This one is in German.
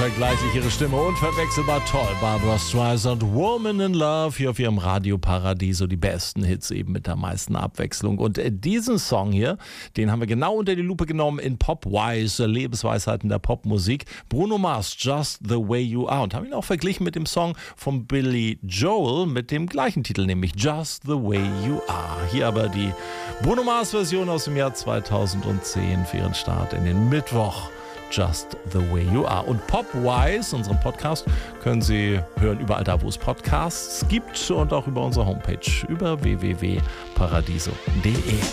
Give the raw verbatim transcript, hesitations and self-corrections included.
Unvergleichlich ihre Stimme, unverwechselbar toll. Barbra Streisand, Woman in Love, hier auf ihrem Radio Paradiso. Die besten Hits eben mit der meisten Abwechslung. Und diesen Song hier, den haben wir genau unter die Lupe genommen in Popwise, Lebensweisheiten der Popmusik. Bruno Mars, Just the Way You Are. Und haben ihn auch verglichen mit dem Song von Billy Joel mit dem gleichen Titel, nämlich Just the Way You Are. Hier aber die Bruno Mars Version aus dem Jahr zweitausendzehn für ihren Start in den Mittwoch. Just the Way You Are. Und Popwise, unseren Podcast, können Sie hören überall da, wo es Podcasts gibt und auch über unsere Homepage über w w w punkt paradiso punkt d e.